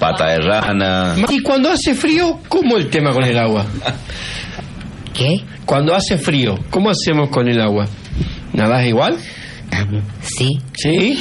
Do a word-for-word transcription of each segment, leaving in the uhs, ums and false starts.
pata de rana. Y cuando hace frío, ¿cómo el tema con el agua? ¿Qué? Cuando hace frío, ¿cómo hacemos con el agua? ¿Nadás igual? Um, sí. ¿Sí?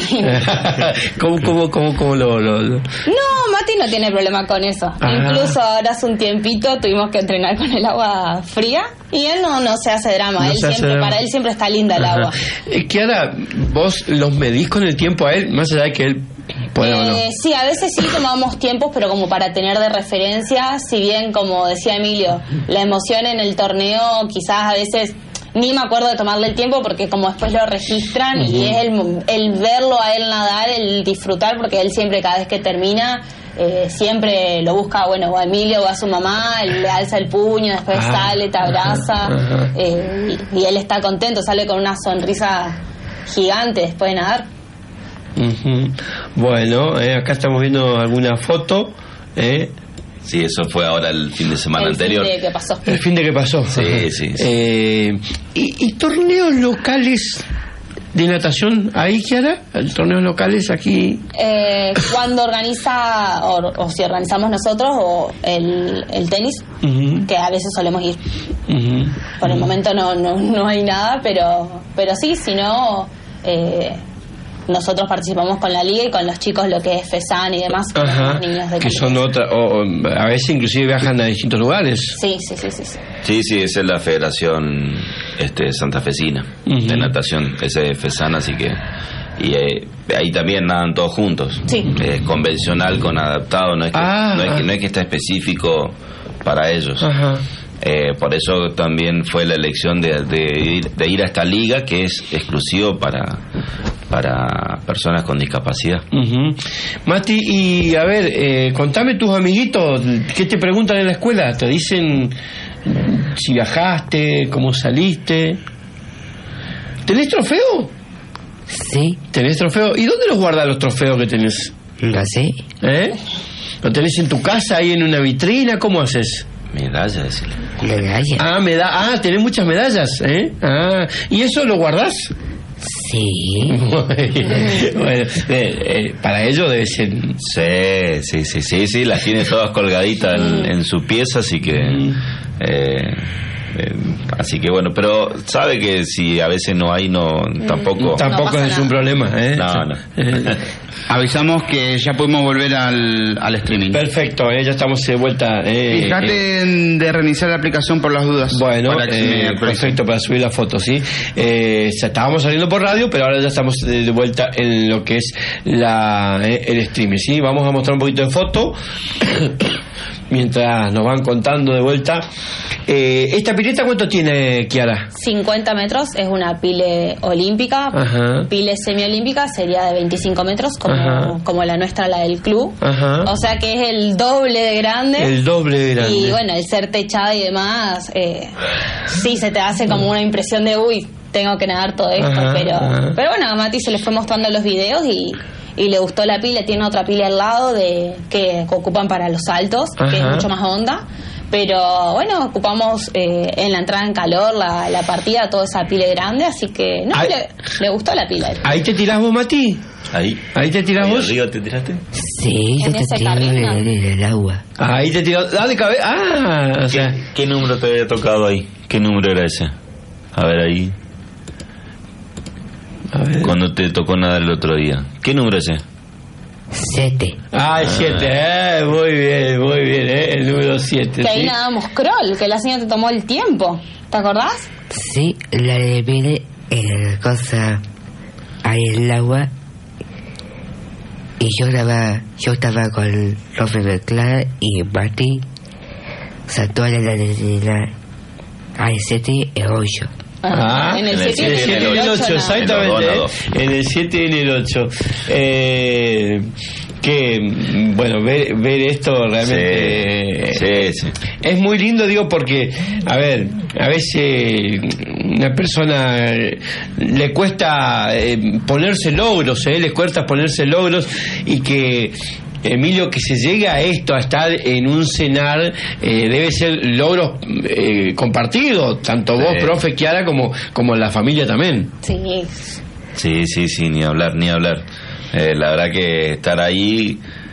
¿Cómo, cómo, cómo, cómo lo, lo, lo...? No, Mati no tiene problema con eso. Ah. Incluso ahora hace un tiempito tuvimos que entrenar con el agua fría y él no, no se hace drama. No él se hace siempre, drama. Para él siempre está linda el Ajá. agua. Eh, Kiara, ¿vos los medís con el tiempo a él? Más allá de que él pueda o no. Eh, sí, a veces sí tomamos tiempos, pero como para tener de referencia, si bien, como decía Emilio, la emoción en el torneo quizás a veces ni me acuerdo de tomarle el tiempo porque como después lo registran, uh-huh. y es el, el verlo a él nadar, el disfrutar, porque él siempre cada vez que termina eh, siempre lo busca, bueno, o a Emilio o a su mamá, él le alza el puño, después ah, sale, te abraza, uh-huh. eh, y, y él está contento, sale con una sonrisa gigante después de nadar. Uh-huh. Bueno, eh, acá estamos viendo alguna foto. Eh. Sí, eso fue ahora el fin de semana el anterior. El fin de que pasó. El fin de que pasó. Sí, sí. sí. Eh, ¿y, ¿Y torneos locales de natación ahí, Kiara? ¿Torneos locales aquí? Eh, cuando organiza, o, o si organizamos nosotros, o el, el tenis, uh-huh. que a veces solemos ir. Uh-huh. Por el momento no, no, no hay nada, pero, pero sí, si no... Eh, nosotros participamos con la liga y con los chicos lo que es FESAN y demás, con los niños de que son otra, o, o a veces inclusive viajan a distintos lugares. Sí, sí, sí, sí. Sí, sí, sí esa es la Federación este, santafesina uh-huh. de natación, ese es FESAN, así que y eh, ahí también nadan todos juntos. Sí. Es convencional con adaptado, no es que, ah, no es que, no es que está específico para ellos. Ajá. Eh, por eso también fue la elección de, de, ir, de ir a esta liga que es exclusivo para para personas con discapacidad. Uh-huh. Mati, y a ver, eh, contame tus amiguitos, ¿qué te preguntan en la escuela? ¿Te dicen si viajaste, cómo saliste? ¿Tenés trofeo? Sí. ¿Tenés trofeo? ¿Y dónde los guardas los trofeos que tenés? No sé. ¿Eh? ¿Lo tenés en tu casa, ahí en una vitrina? ¿Cómo haces? Medalla, decirle. Medalla. Ah, meda ah, tenés muchas medallas, ¿eh? Ah, ¿y eso lo guardás? Sí. Bueno, eh, eh, para ello debe ser... Sí, sí, sí, sí, sí, las tiene todas colgaditas en, en su pieza, así que... Eh, eh, así que bueno, pero sabe que si a veces no hay, no tampoco... Tampoco no es nada. Un problema, ¿eh? No, no. Avisamos que ya podemos volver al, al streaming. Perfecto, eh, ya estamos de vuelta. Eh, Fíjate eh. de reiniciar la aplicación por las dudas. Bueno, para eh, perfecto, para subir la foto, ¿sí? Eh, estábamos saliendo por radio, pero ahora ya estamos de, de vuelta en lo que es la eh, el streaming, ¿sí? Vamos a mostrar un poquito de foto mientras nos van contando de vuelta. Eh, ¿Esta pileta cuánto tiene, Kiara? cincuenta metros, es una pile olímpica. Ajá. Pile semiolímpica sería de veinticinco metros, como, como la nuestra, la del club. Ajá. O sea que es el doble de grande. El doble de grande. Y bueno, el ser techada y demás, eh, sí, se te hace como una impresión de, uy, tengo que nadar todo esto. Ajá, pero ajá. pero bueno, a Mati se le fue mostrando los videos y... y le gustó la pila. Tiene otra pila al lado de que ocupan para los saltos, ajá, que es mucho más honda, pero bueno, ocupamos eh, en la entrada en calor la, la partida, toda esa pila grande, así que no, le, le gustó la pila. ¿Ahí te tirás vos, Mati? Ahí. ¿Ahí te tirás vos? ¿Arriba te tiraste? Sí, yo te tiro en el agua. Ahí te tirás. Ah, de cabeza. Ah, o sea. ¿Qué, ¿Qué número te había tocado ahí? ¿Qué número era ese? A ver ahí. A ver. Cuando te tocó nadar el otro día. ¿Qué número es ese? Siete. Ah, el siete, eh, muy bien, muy bien, eh, el número siete. Que ahí ¿sí? nadamos crawl, que la señora te tomó el tiempo, ¿te acordás? Sí, la de viene en la cosa ahí en el agua y yo estaba, yo estaba con Rofe Clara y Mati, saltó a la la al siete y el ocho. Ah, en el siete y en el ocho, exactamente. En el siete y en el ocho. Eh, que, bueno, ver, ver esto realmente. Sí, sí, sí. Es muy lindo, digo, porque, a ver, a veces una persona le cuesta eh, ponerse logros, ¿eh? Le cuesta ponerse logros y que. Emilio, que se llegue a esto, a estar en un cenar, eh, debe ser logros eh, compartidos, tanto vos, sí, profe, Kiara, como, como la familia también. Sí. Sí, sí, sí, ni hablar, ni hablar. Eh, la verdad que estar ahí